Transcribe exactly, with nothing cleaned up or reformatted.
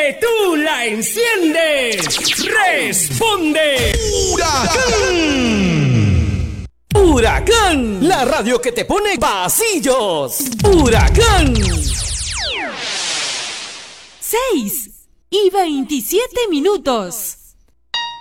que tú la enciendes. Responde. ¡Huracán! ¡Huracán! La radio que te pone pasillos. ¡Huracán! seis y veintisiete minutos.